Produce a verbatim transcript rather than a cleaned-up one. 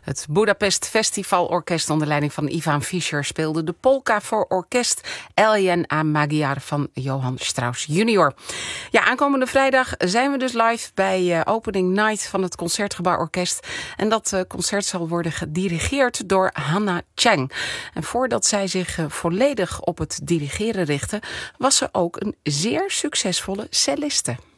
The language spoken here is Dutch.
Het Budapest Festivalorkest onder leiding van Ivan Fischer speelde de polka voor orkest Eljen a Magyar van Johann Strauss junior. Ja, aankomende vrijdag zijn we dus live bij uh, opening night van het Concertgebouworkest. En dat uh, concert zal worden gedirigeerd door Hanna Cheng. En voordat zij zich uh, volledig op het dirigeren richtte, was ze ook een zeer succesvolle celliste.